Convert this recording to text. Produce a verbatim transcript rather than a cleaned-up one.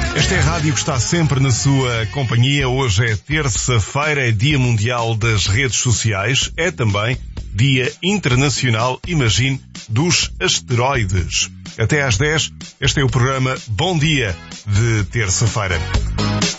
Esta é a rádio que está sempre na sua companhia. Hoje é terça-feira, é Dia Mundial das Redes Sociais. É também Dia Internacional, imagine, dos Asteroides. Até às dez, este é o programa Bom Dia de terça-feira.